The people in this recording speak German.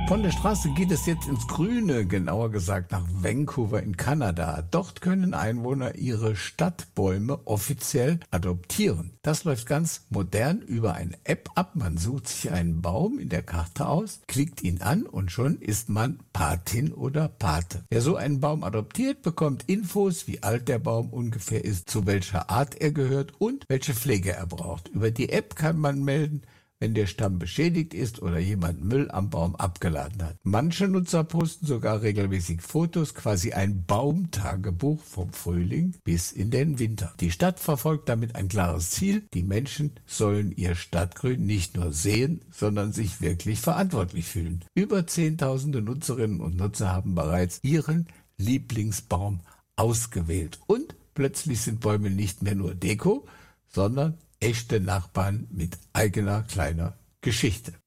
Von der Straße geht es jetzt ins Grüne, genauer gesagt nach Vancouver in Kanada. Dort können Einwohner ihre Stadtbäume offiziell adoptieren. Das läuft ganz modern über eine App ab. Man sucht sich einen Baum in der Karte aus, klickt ihn an und schon ist man Patin oder Pate. Wer so einen Baum adoptiert, bekommt Infos, wie alt der Baum ungefähr ist, zu welcher Art er gehört und welche Pflege er braucht. Über die App kann man melden, wenn der Stamm beschädigt ist oder jemand Müll am Baum abgeladen hat. Manche Nutzer posten sogar regelmäßig Fotos, quasi ein Baumtagebuch vom Frühling bis in den Winter. Die Stadt verfolgt damit ein klares Ziel. Die Menschen sollen ihr Stadtgrün nicht nur sehen, sondern sich wirklich verantwortlich fühlen. Über 10.000 Nutzerinnen und Nutzer haben bereits ihren Lieblingsbaum ausgewählt. Und plötzlich sind Bäume nicht mehr nur Deko, sondern echte Nachbarn mit eigener kleiner Geschichte.